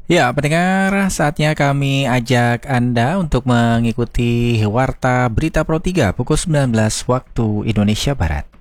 Ya, pendengar, saatnya kami ajak Anda untuk mengikuti Warta Berita Pro 3 pukul 19 waktu Indonesia Barat.